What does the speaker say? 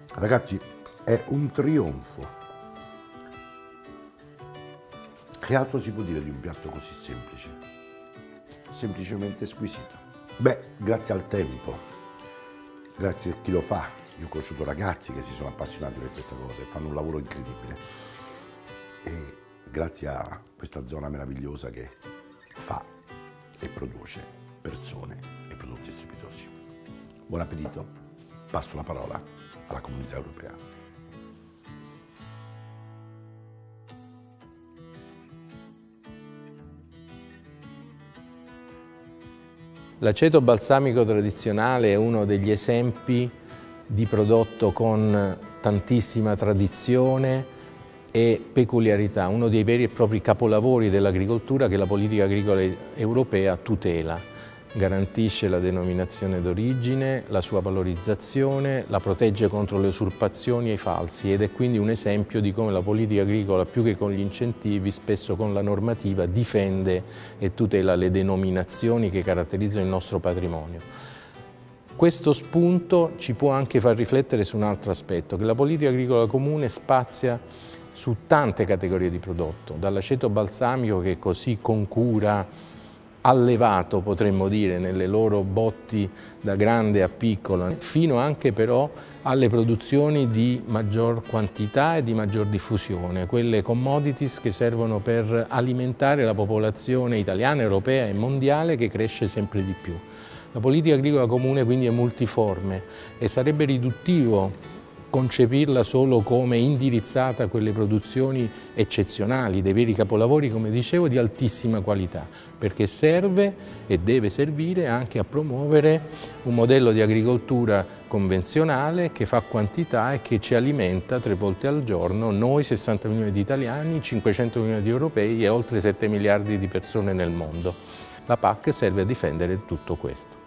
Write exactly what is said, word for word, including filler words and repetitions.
Ragazzi, è un trionfo. Che altro si può dire di un piatto così semplice? Semplicemente squisito. Beh, grazie al tempo, grazie a chi lo fa. Io ho conosciuto ragazzi che si sono appassionati per questa cosa e fanno un lavoro incredibile. E grazie a questa zona meravigliosa che fa e produce persone e prodotti strepitosi. Buon appetito, passo la parola alla Comunità Europea. L'aceto balsamico tradizionale è uno degli esempi di prodotto con tantissima tradizione e peculiarità, uno dei veri e propri capolavori dell'agricoltura che la politica agricola europea tutela. Garantisce la denominazione d'origine, la sua valorizzazione, la protegge contro le usurpazioni e i falsi ed è quindi un esempio di come la politica agricola, più che con gli incentivi, spesso con la normativa, difende e tutela le denominazioni che caratterizzano il nostro patrimonio. Questo spunto ci può anche far riflettere su un altro aspetto, che la politica agricola comune spazia su tante categorie di prodotto, dall'aceto balsamico che così con cura allevato, potremmo dire, nelle loro botti da grande a piccola, fino anche però alle produzioni di maggior quantità e di maggior diffusione, quelle commodities che servono per alimentare la popolazione italiana, europea e mondiale che cresce sempre di più. La politica agricola comune quindi è multiforme e sarebbe riduttivo concepirla solo come indirizzata a quelle produzioni eccezionali, dei veri capolavori, come dicevo, di altissima qualità, perché serve e deve servire anche a promuovere un modello di agricoltura convenzionale che fa quantità e che ci alimenta tre volte al giorno, noi sessanta milioni di italiani, cinquecento milioni di europei e oltre sette miliardi di persone nel mondo. La P A C serve a difendere tutto questo.